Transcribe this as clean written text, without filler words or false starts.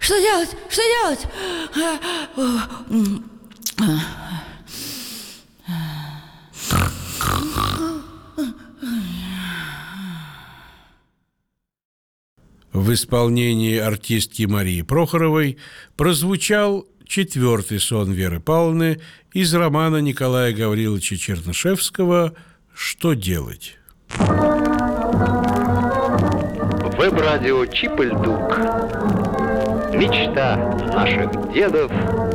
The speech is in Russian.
Что делать? Что делать? В исполнении артистки Марии Прохоровой прозвучал четвертый сон Веры Павловны из романа Николая Гавриловича Чернышевского «Что делать?». Веб-радио Чип и Дук. Мечта наших дедов